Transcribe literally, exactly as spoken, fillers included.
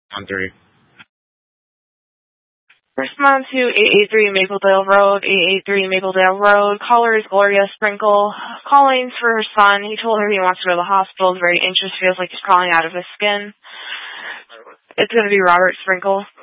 On three. Respond to eight eight three Mapledale Road, eight eight three Mapledale Road. Caller is Gloria Sprinkle, calling for her son. He told her he wants to go to the hospital. He's very anxious, feels like he's crawling out of his skin. It's going to be Robert Sprinkle.